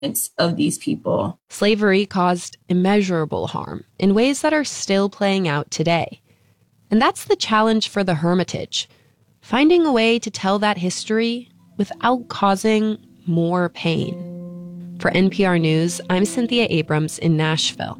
of these people. Slavery caused immeasurable harm in ways that are still playing out today. And that's the challenge for the Hermitage, finding a way to tell that history without causing more pain. For NPR News, I'm Cynthia Abrams in Nashville.